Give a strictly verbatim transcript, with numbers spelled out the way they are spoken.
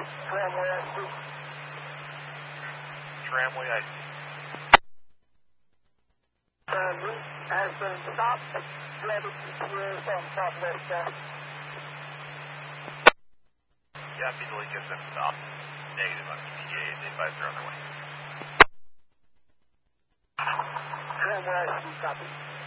Tramway, I see. Tramway, I see. Uh, route has been stopped at eleven G P S on Southwest South. Yeah, Beetle gives them stop. Negative on E T A, they advise they're on their way. Tramway, I see, copy.